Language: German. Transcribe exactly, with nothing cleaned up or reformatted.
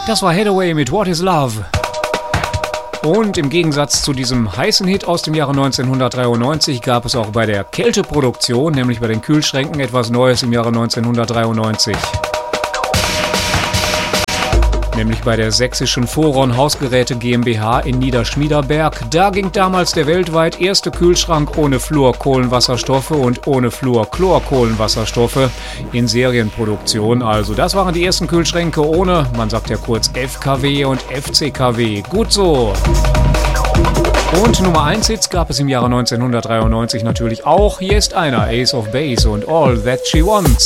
Das war Hathaway mit What is Love. Und im Gegensatz zu diesem heißen Hit aus dem Jahre neunzehnhundertdreiundneunzig gab es auch bei der Kälteproduktion, nämlich bei den Kühlschränken, etwas Neues im Jahre neunzehnhundertdreiundneunzig. Nämlich bei der sächsischen Foron Hausgeräte GmbH in Niederschmiederberg. Da ging damals der weltweit erste Kühlschrank ohne Fluorkohlenwasserstoffe und ohne Fluorchlorkohlenwasserstoffe in Serienproduktion. Also das waren die ersten Kühlschränke ohne, man sagt ja kurz F K W und F C K W. Gut so. Und Nummer eins Hits gab es im Jahre neunzehnhundertdreiundneunzig natürlich auch. Hier ist einer, Ace of Base und All That She Wants.